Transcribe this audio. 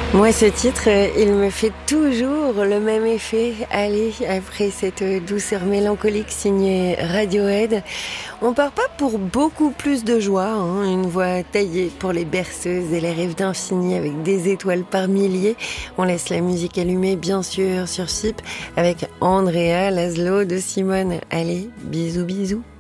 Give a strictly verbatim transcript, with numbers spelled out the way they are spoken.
Moi, ce titre, euh, il me fait toujours le même effet. Allez, après cette douceur mélancolique signée Radiohead, on part pas pour beaucoup plus de joie, hein. Une voix taillée pour les berceuses et les rêves d'infini avec des étoiles par milliers. On laisse la musique allumée, bien sûr, sur S I P avec Andrea Laszlo de Simone. Allez, bisous, bisous.